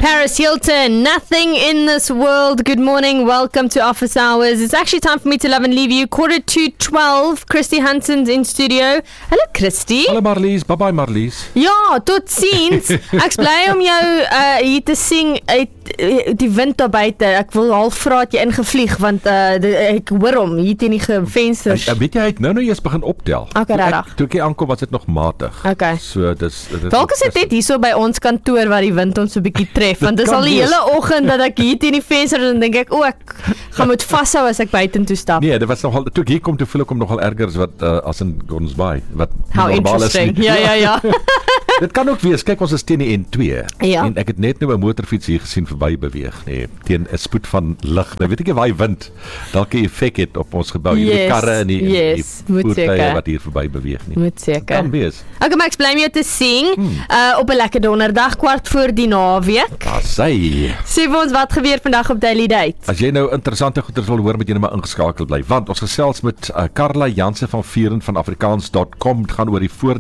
Paris Hilton, nothing in this world. Good morning, welcome to Office Hours. It's actually time for me to love and leave you. 11:45, Christy Hanson's in studio. Hello Christy. Hallo Marlies, bye bye Marlies. Ja, tot ziens. Ek's bly om jou hier te sien uit die wind daar buite. Ek wil half vra het jy ingevlieg want ek hoor hom hier teen die vensters. Weet jy, hy het nou eers begin optel. Okay, regtig. Toe ek aankom was dit nog matig. Okay. So dis dalk is dit net hierso by ons kantoor waar die wind ons so 'n bietjie tref, want dis al die hele oggend dat ek hier teen die venster en dink ek, ek gaan moet vashou as ek buitentoe stap. Nee, dit was nogal toe ek hier kom toe voel ek hom nogal erger as wat as in Gordons Bay, wat how interesting. Ja. Dit kan ook wees, kyk ons is teen die N2 ja. En ek het net nou 'n motorfiets hier gesien verby beweeg, teen 'n spoed van lig. Nou weet ek nie waar hy wind dalk 'n effek het op ons gebou, die karre en die voertuie wat hier verby beweeg nie. Moet seker. Kan wees. Okay, maar ek bly mee te sien op 'n lekker donderdag kwart voor die naweek. Sê vir ons wat gebeur vandag op Daily Date. As jy nou interessante goeders wil hoor, moet jy net maar ingeskakel bly, want ons gesels met Carla Jansen van Vieren van Afrikaans.com, het gaan oor die